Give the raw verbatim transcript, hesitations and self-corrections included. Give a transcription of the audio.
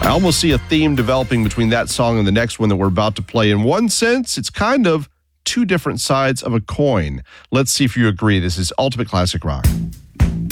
I almost see a theme developing between that song and the next one that we're about to play. In one sense, it's kind of two different sides of a coin. Let's see if you agree. This is Ultimate Classic Rock.